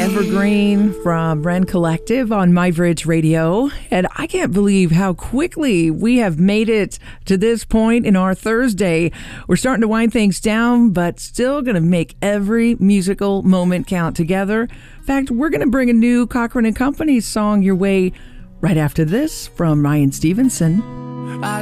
Evergreen from Ren Collective on My Bridge Radio. And I can't believe how quickly we have made it to this point in our Thursday. We're starting to wind things down, but still going to make every musical moment count together. In fact, we're going to bring a new Cochran and Company song your way right after this from Ryan Stevenson. I